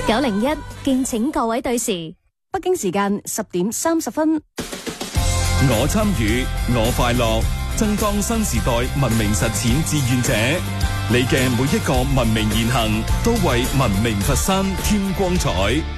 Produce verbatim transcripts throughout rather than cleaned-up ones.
九零一敬請各位對時， 北京時間十點三十分。 我參與，我快樂，爭當新時代文明實踐志願者。你嘅每一個文明言行，都為文明佛山添光彩。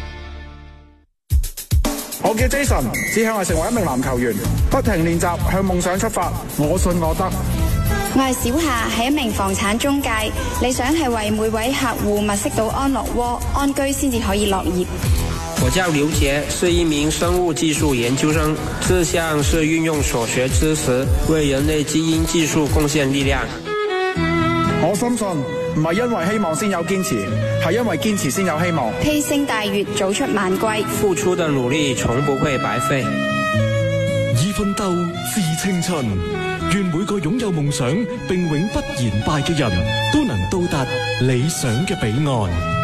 我叫 Jason， 志向係成為一名籃球員，不停練習，向夢想出發。我信我得。 我係小夏，係一名房產中介，理想係為每位客戶物色到安樂窩，安居先至可以樂業。 我叫劉杰，是一名生物技術研究生，志向是運用所學知識，為人類基因技術貢獻力量。 我深信，唔係因為希望先有堅持，係因為堅持先有希望。 披星戴月，早出晚歸， 付出的努力從不會白費。 以奮鬥致青春，願每個擁有夢想並永不言敗嘅人都能到達理想嘅彼岸。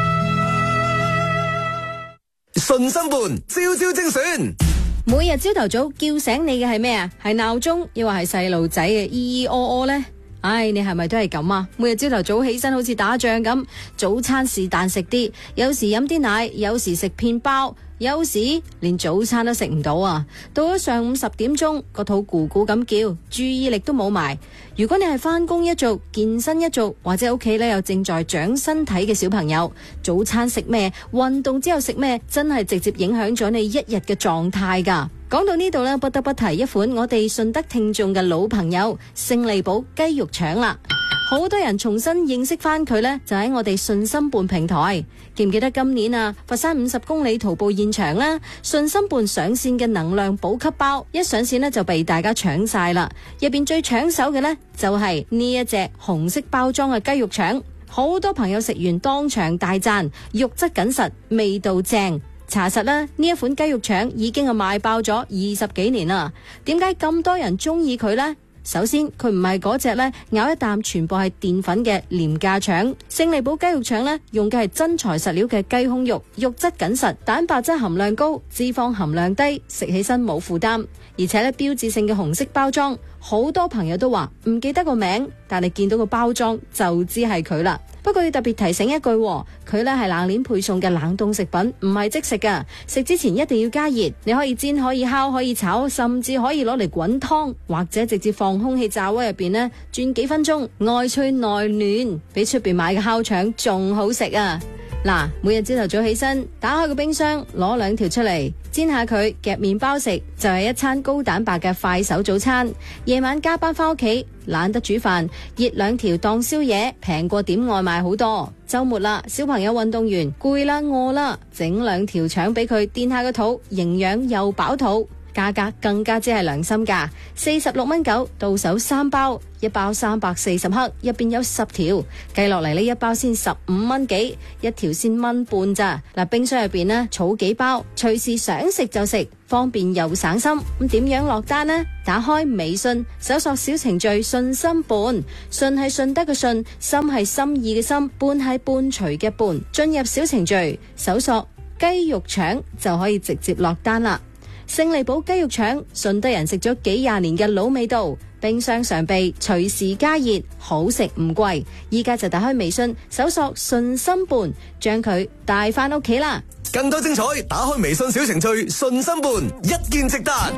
信心伴，朝朝精選。 每日朝頭早叫醒你嘅係咩啊？係鬧鐘，抑或係細路仔嘅咿咿哦哦呢？唉，你係咪都係咁啊？每日朝頭早起身好似打仗咁，早餐是但食啲，有時飲啲奶，有時食片包，有時連早餐都食唔到啊！到咗上午十點鐘，個肚咕咕咁叫，注意力都冇埋。如果你係返工一族、健身一族，或者屋企咧有正在長身體嘅小朋友，早餐食咩，運動之後食咩，真係直接影響咗你一日嘅狀態噶。講到呢度呢，不得不提一款我哋順德聽眾嘅老朋友勝利堡雞肉腸啦。好多人重新認識翻佢呢，就喺我哋信心伴平台。記唔記得今年啊，佛山五十公里徒步現場啦，信心伴上線嘅能量補給包一上線呢，就被大家搶晒啦。入邊最搶手嘅呢，就係呢一隻紅色包裝嘅雞肉腸，好多朋友食完當場大讚，肉質緊實，味道正。查實啦，呢一款雞肉腸已經係賣爆咗二十幾年啦。點解咁多人中意佢呢？首先，佢唔係嗰隻咧咬一啖全部係澱粉嘅廉價腸。勝利堡雞肉腸咧用嘅係真材實料嘅雞胸肉，肉質緊實，蛋白質含量高，脂肪含量低，食起身冇負擔。而且咧標誌性嘅紅色包裝，好多朋友都話唔記得個名，但係見到個包裝就知係佢啦。不過要特別提醒一句，佢咧係冷鏈配送嘅冷凍食品，唔係即食噶。食之前一定要加熱，你可以煎、可以烤、可以炒，甚至可以攞嚟滾湯，或者直接放空氣炸鍋入邊呢，轉幾分鐘，外脆內嫩，比出邊買嘅烤腸仲好食啊！嗱，每日朝頭早起身，打開個冰箱，攞兩條出嚟煎下佢，夾麵包食，就係一餐高蛋白嘅快手早餐。夜晚加班翻屋企，懶得煮飯，熱兩條當宵夜，平過點外賣好多。周末啦，小朋友運動完攰啦餓啦，整兩條腸俾佢墊下個肚，營養又飽肚。價格更加之係良心價，四十六蚊九，到手三包，一包三百四十克，入邊有十條，計落嚟呢一包先十五蚊幾，一條先蚊半咋。嗱，冰箱入邊呢，儲幾包，隨時想食就食，方便又省心。咁點樣落單呢？打開微信，搜索小程序信心伴，信係順德嘅信，心係心意嘅心，伴係伴隨嘅伴。進入小程序，搜索雞肉腸就可以直接落單啦。勝利堡雞肉腸，順德人食咗幾廿年嘅老味道，冰箱常備，隨時加熱，好食唔貴。依家就打開微信，搜索信心伴，將佢帶翻屋企啦。 更多精彩，打開微信小程序信心伴，一鍵直達。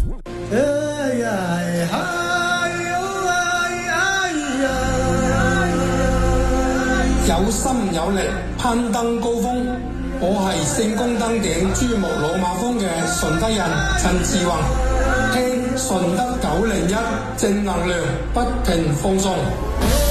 有心有力，攀登高峰。我係聖功登頂珠穆朗瑪峰嘅順德人陳志宏，聽順德九零一正能量不停放送。